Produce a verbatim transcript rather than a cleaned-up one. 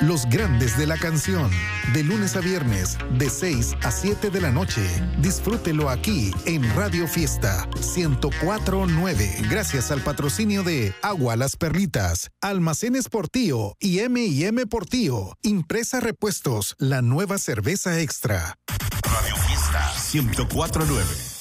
Los grandes de la canción, de lunes a viernes, de seis a siete de la noche. Disfrútelo aquí en Radio Fiesta ciento cuatro punto nueve. Gracias al patrocinio de Agua Las Perlitas, Almacenes Portillo y eme y eme Portillo. Impresa Repuestos, la nueva cerveza extra. Radio Fiesta ciento cuatro punto nueve.